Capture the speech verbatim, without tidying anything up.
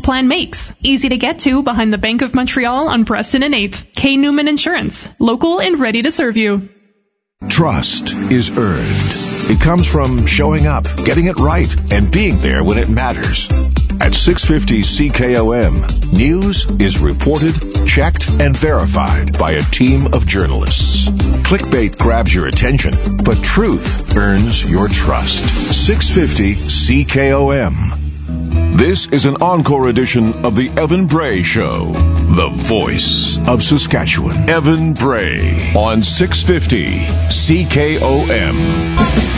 plan makes. Easy to get to behind the Bank of Montreal on Preston and eighth. K. Newman Insurance. Local and ready to serve you. Trust is earned. It comes from showing up, getting it right, and being there when it matters. At six fifty C K O M, news is reported, checked, and verified by a team of journalists. Clickbait grabs your attention, but truth earns your trust. six fifty C K O M. This is an encore edition of the Evan Bray Show, the voice of Saskatchewan. Evan Bray on six fifty C K O M.